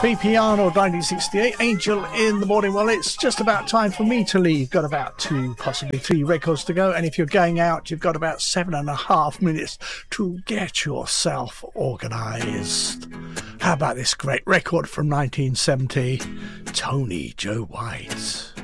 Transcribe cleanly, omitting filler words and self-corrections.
P.P. Arnold, 1968, Angel in the Morning. Well, it's just about time for me to leave. Got about 2, possibly 3 records to go. And if you're going out, you've got about 7.5 minutes to get yourself organised. How about this great record from 1970, Tony Joe White?